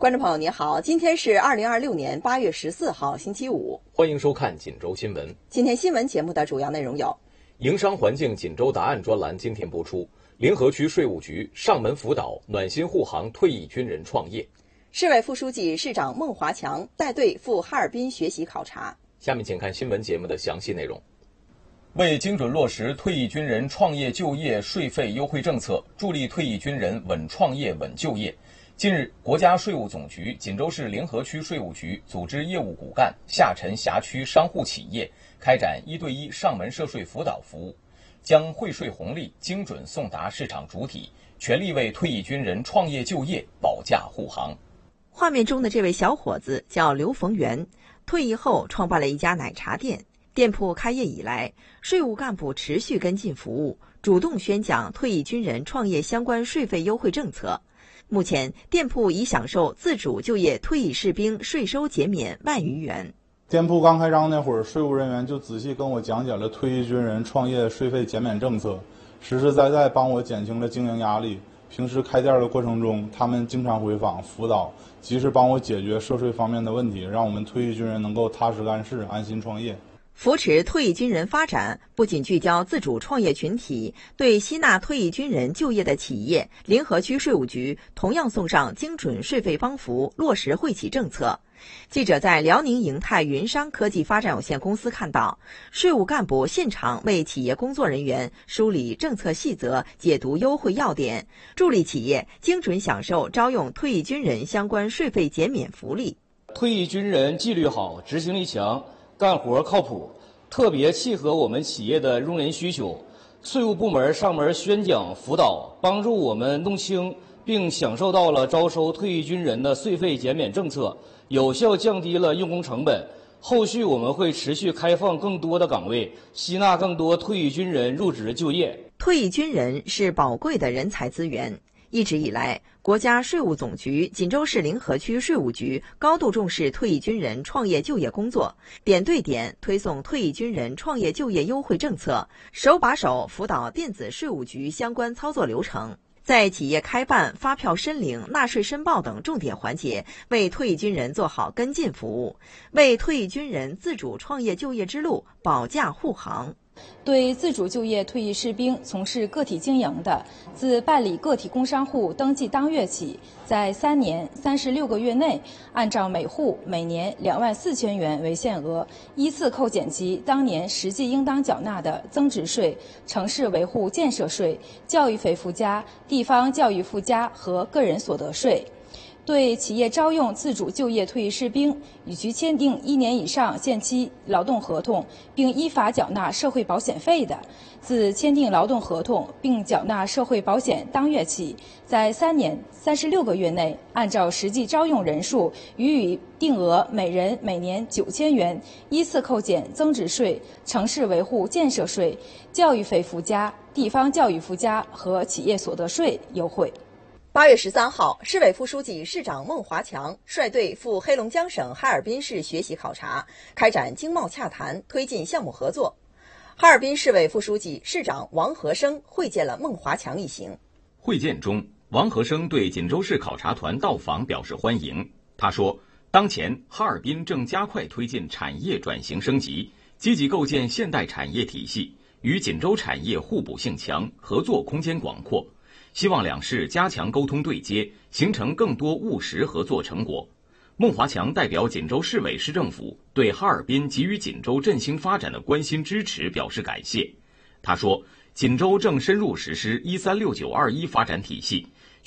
观众朋友您好，今天是2026年8月14号星期五， 欢迎收看锦州新闻。 今天新闻节目的主要内容有： 营商环境锦州答案专栏今天播出，临河区税务局上门辅导暖心护航退役军人创业； 市委副书记、市长孟华强带队赴哈尔滨学习考察。 下面请看新闻节目的详细内容。为精准落实退役军人创业就业税费优惠政策，助力退役军人稳创业稳就业，近日，国家税务总局锦州市临河区税务局组织业务骨干下沉辖区商户企业开展1对1上门涉税辅导服务，将汇税红利精准送达市场主体，全力为退役军人创业就业保驾护航。 画面中的这位小伙子叫刘逢元，退役后创办了一家奶茶店。店铺开业以来，税务干部持续跟进服务，主动宣讲退役军人创业相关税费优惠政策。目前，店铺已享受自主就业退役士兵税收减免1万余元。 店铺刚开张那会儿，税务人员就仔细跟我讲解了退役军人创业税费减免政策，实实在在帮我减轻了经营压力。平时开店的过程中，他们经常回访辅导，及时帮我解决涉税方面的问题，让我们退役军人能够踏实干事，安心创业。 扶持退役军人发展，不仅聚焦自主创业群体，对吸纳退役军人就业的企业，临河区税务局同样送上精准税费帮扶，落实惠企政策。记者在辽宁盈泰云商科技发展有限公司看到，税务干部现场为企业工作人员梳理政策细则，解读优惠要点，助力企业精准享受招用退役军人相关税费减免福利。 退役军人纪律好，执行力强，干活靠谱，特别契合我们企业的用人需求。税务部门上门宣讲辅导，帮助我们弄清并享受到了招收退役军人的税费减免政策，有效降低了用工成本。后续我们会持续开放更多的岗位，吸纳更多退役军人入职就业。 退役军人是宝贵的人才资源。一直以来，国家税务总局锦州市临河区税务局高度重视退役军人创业就业工作，点对点推送退役军人创业就业优惠政策，手把手辅导电子税务局相关操作流程，在企业开办、发票申领、纳税申报等重点环节，为退役军人做好跟进服务，为退役军人自主创业就业之路保驾护航。 对自主就业退役士兵从事个体经营的，自办理个体工商户登记当月起，在3年36个月内，按照每户每年24000元为限额，依次扣减其当年实际应当缴纳的增值税、城市维护建设税、教育费附加、地方教育附加和个人所得税。对企业招用自主就业退役士兵，与其签订1年以上限期劳动合同，并依法缴纳社会保险费的，自签订劳动合同并缴纳社会保险当月起，在3年36个月内，按照实际招用人数予以定额每人每年9000元，依次扣减增值税、城市维护建设税、教育费附加、地方教育附加和企业所得税优惠。 8月13号，市委副书记、市长孟华强率队赴黑龙江省哈尔滨市学习考察，开展经贸洽谈，推进项目合作。哈尔滨市委副书记、市长王和生会见了孟华强一行。 会见中，王和生对锦州市考察团到访表示欢迎。他说，当前哈尔滨正加快推进产业转型升级，积极构建现代产业体系，与锦州产业互补性强，合作空间广阔。希望两市加强沟通对接，形成更多务实合作成果。孟华强代表锦州市委市政府对哈尔滨给予锦州振兴发展的关心支持表示感谢。他说，锦州正深入实施13692发展体系，